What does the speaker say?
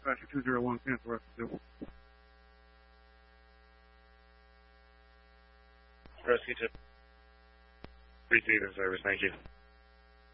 Dispatcher 201, cancel rescue. Rescue 2. Receive in service, thank you.